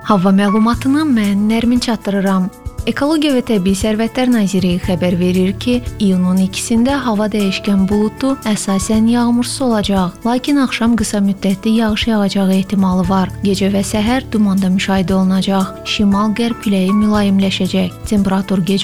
Hava məlumatını mən Nərmin çatdırıram. Ekologiya və Təbii Sərvətlər Nazirliyi xəbər verir ki, iyunun 2-sində hava dəyişkən buludlu, əsasən yağmursuz olacaq, lakin axşam qısa müddətli yağış yağacağı ehtimalı var. Gecə və səhər dumanda müşahidə olunacaq. Şimal-qərb küləyi mülayimləşəcək. Temperatur gecə